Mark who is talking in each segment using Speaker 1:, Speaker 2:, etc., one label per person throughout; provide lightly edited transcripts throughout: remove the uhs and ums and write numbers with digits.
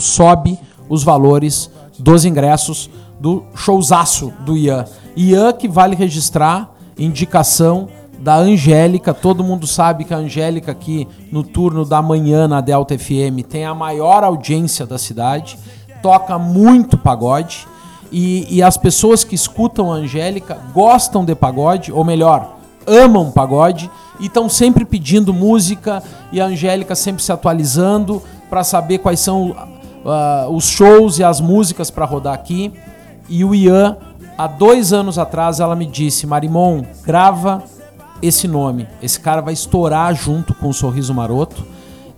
Speaker 1: sobe os valores dos ingressos do showzaço do Ian. Ian, que vale registrar, indicação da Angélica. Todo mundo sabe que a Angélica aqui no turno da manhã na Delta FM tem a maior audiência da cidade, toca muito pagode e as pessoas que escutam a Angélica gostam de pagode, ou melhor, amam pagode e estão sempre pedindo música, e a Angélica sempre se atualizando para saber quais são os shows e as músicas para rodar aqui. E o Ian, há 2 anos atrás, ela me disse: Marimon, grava esse nome, esse cara vai estourar junto com o Sorriso Maroto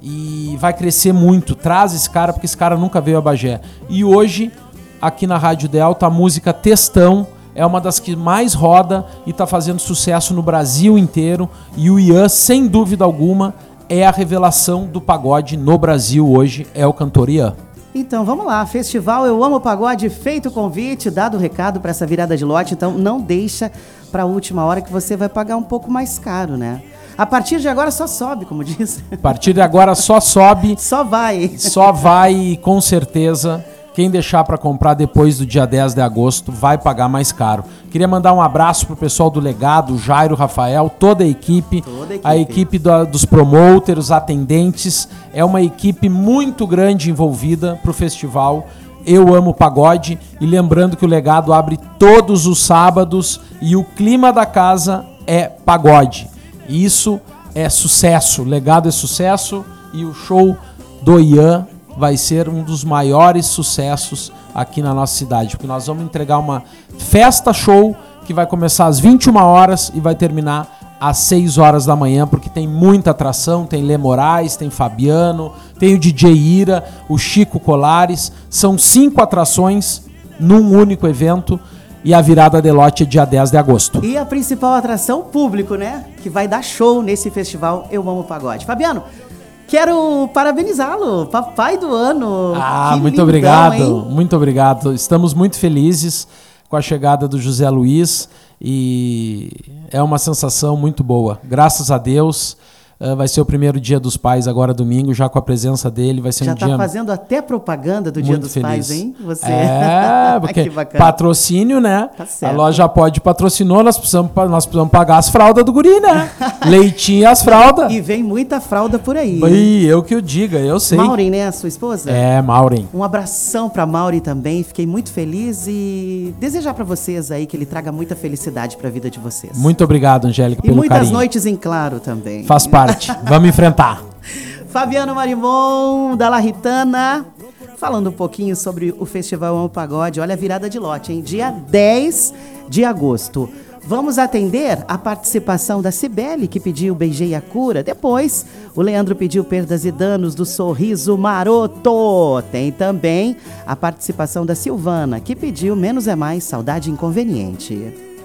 Speaker 1: e vai crescer muito, traz esse cara, porque esse cara nunca veio a Bagé. E hoje, aqui na Rádio Delta, a música Textão é uma das que mais roda e está fazendo sucesso no Brasil inteiro, e o Ian, sem dúvida alguma, é a revelação do pagode no Brasil hoje, é o cantor Ian.
Speaker 2: Então vamos lá, Festival Eu Amo Pagode, feito o convite, dado o recado para essa virada de lote, então não deixa para a última hora que você vai pagar um pouco mais caro, né? A partir de agora só sobe, como diz.
Speaker 1: A partir de agora só sobe.
Speaker 2: Só vai.
Speaker 1: Só vai, com certeza. Quem deixar para comprar depois do dia 10 de agosto vai pagar mais caro. Queria mandar um abraço pro pessoal do Legado, Jairo, Rafael, toda a equipe. A equipe dos promoters, os atendentes. É uma equipe muito grande envolvida pro festival Eu Amo Pagode. E lembrando que o Legado abre todos os sábados e o clima da casa é pagode. Isso é sucesso. Legado é sucesso e o show do Ian vai ser um dos maiores sucessos aqui na nossa cidade, porque nós vamos entregar uma festa show que vai começar às 21 horas e vai terminar às 6 horas da manhã, porque tem muita atração, tem Lê Moraes, tem Fabiano, tem o DJ Ira, o Chico Colares, são 5 atrações num único evento, e a virada de lote é dia 10 de agosto.
Speaker 2: E a principal atração, público, né, que vai dar show nesse festival Eu Amo Pagode. Fabiano, quero parabenizá-lo, papai do ano.
Speaker 1: Que muito lindão, obrigado, hein? Muito obrigado. Estamos muito felizes com a chegada do José Luiz e é uma sensação muito boa. Graças a Deus, vai ser o primeiro Dia dos Pais agora domingo, já com a presença dele. Vai ser
Speaker 2: já
Speaker 1: um dia...
Speaker 2: Já está fazendo até propaganda do Dia dos Pais, hein? Você.
Speaker 1: Porque
Speaker 2: que bacana.
Speaker 1: Patrocínio, né?
Speaker 2: Tá certo.
Speaker 1: A loja Pode patrocinou, nós precisamos pagar as fraldas do guri, né? Leitinho e as fraldas.
Speaker 2: E vem muita fralda por aí.
Speaker 1: E eu que o diga, eu sei.
Speaker 2: Maureen, né? A sua esposa?
Speaker 1: É, Maureen.
Speaker 2: Um abração pra Maureen também. Fiquei muito feliz e desejar pra vocês aí que ele traga muita felicidade pra vida de vocês.
Speaker 1: Muito obrigado, Angélica, pelo carinho.
Speaker 2: E muitas noites em claro também.
Speaker 1: Faz parte. Vamos enfrentar.
Speaker 2: Fabiano Marimon, da Larritana, falando um pouquinho sobre o Festival Amo Pagode. Olha a virada de lote, hein? Dia 10 de agosto. Vamos atender a participação da Cibele, que pediu Beijei a Cura. Depois, o Leandro pediu Perdas e Danos, do Sorriso Maroto. Tem também a participação da Silvana, que pediu Menos é Mais, Saudade Inconveniente.